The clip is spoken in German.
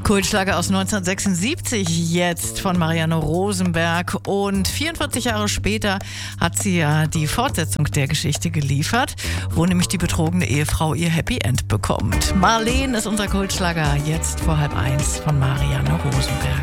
Kultschlager aus 1976 jetzt von Marianne Rosenberg, und 44 Jahre später hat sie ja die Fortsetzung der Geschichte geliefert, wo nämlich die betrogene Ehefrau ihr Happy End bekommt. Marleen ist unser Kultschlager, jetzt vor 12:30 von Marianne Rosenberg.